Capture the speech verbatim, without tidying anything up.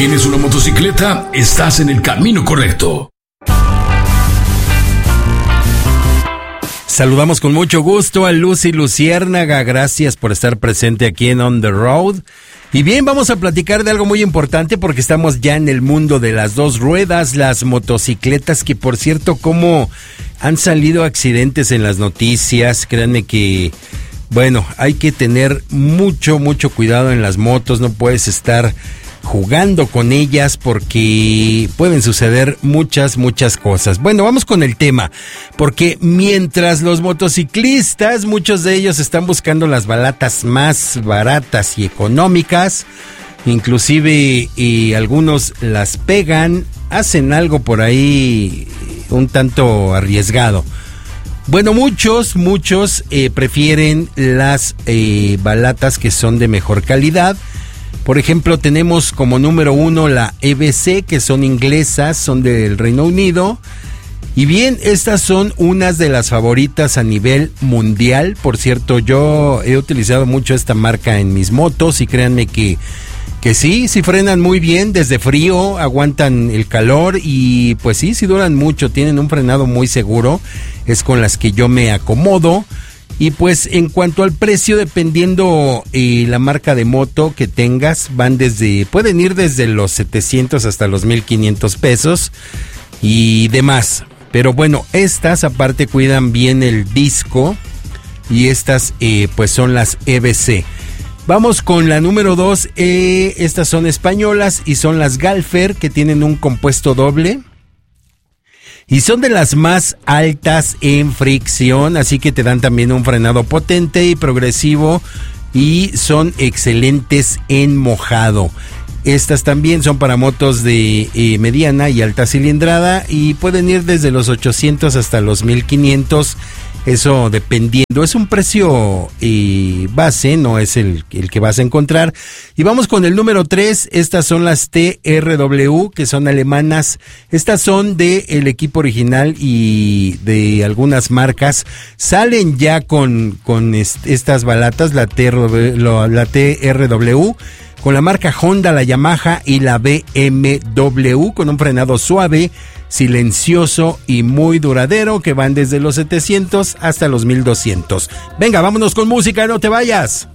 ¿Tienes una motocicleta? Estás en el camino correcto. Saludamos con mucho gusto a Lucy Luciérnaga. Gracias por estar presente aquí en On The Road. Y bien, vamos a platicar de algo muy importante porque estamos ya en el mundo de las dos ruedas, las motocicletas, que por cierto, como han salido accidentes en las noticias. Créanme que, bueno, hay que tener mucho, mucho cuidado en las motos. No puedes estar jugando con ellas porque pueden suceder muchas, muchas cosas. Bueno, vamos con el tema, porque mientras los motociclistas, muchos de ellos están buscando las balatas más baratas y económicas, inclusive y algunos las pegan, hacen algo por ahí un tanto arriesgado. Bueno, muchos, muchos eh, prefieren las eh, balatas que son de mejor calidad. Por ejemplo, tenemos como número uno la E B C, que son inglesas, son del Reino Unido. Y bien, estas son unas de las favoritas a nivel mundial. Por cierto, yo he utilizado mucho esta marca en mis motos y créanme que, que sí, sí frenan muy bien desde frío, aguantan el calor y pues sí, sí duran mucho, tienen un frenado muy seguro. Es con las que yo me acomodo. Y pues en cuanto al precio, dependiendo eh, la marca de moto que tengas, van desde, pueden ir desde los setecientos hasta los mil quinientos pesos y demás. Pero bueno, estas aparte cuidan bien el disco y estas eh, pues son las E B C. Vamos con la número dos, eh, estas son españolas y son las Galfer, que tienen un compuesto doble. Y son de las más altas en fricción, así que te dan también un frenado potente y progresivo y son excelentes en mojado. Estas también son para motos de eh, mediana y alta cilindrada y pueden ir desde los ochocientos hasta los mil quinientos, eso dependiendo. Es un precio eh, base, no es el, el que vas a encontrar. Y vamos con el número tres, estas son las T R W, que son alemanas. Estas son de el equipo original y de algunas marcas. Salen ya con, con est- estas balatas, la T R W, la T R W, con la marca Honda, la Yamaha y la B M W, con un frenado suave, silencioso y muy duradero, que van desde los setecientos hasta los mil doscientos. Venga, vámonos con música, no te vayas.